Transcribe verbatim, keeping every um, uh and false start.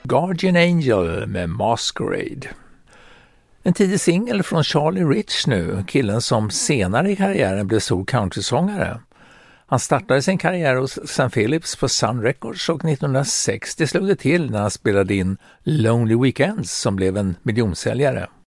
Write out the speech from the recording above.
Guardian Angel med Masquerade. En tidig singel från Charlie Rich nu, killen som senare i karriären blev stor countrysångare. Han startade sin karriär hos Saint Phillips på Sun Records och nittonhundrasextio slog det till när han spelade in Lonely Weekends som blev en miljonsäljare.